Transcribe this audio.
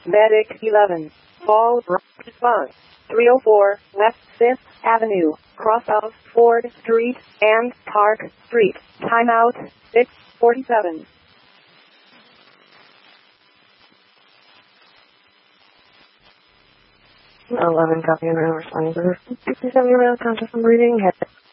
Medic 11. Call response. 304 West 5th Avenue, cross of Ford Street and Park Street. Timeout 6:47. 11 copy and responding to this. 67 email contest number reading.